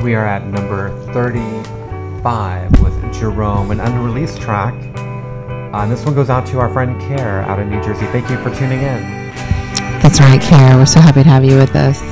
We are at number 35 with Jerome, an unreleased track. And this one goes out to our friend Care out in New Jersey. Thank you for tuning in. That's right, Care. We're so happy to have you with us.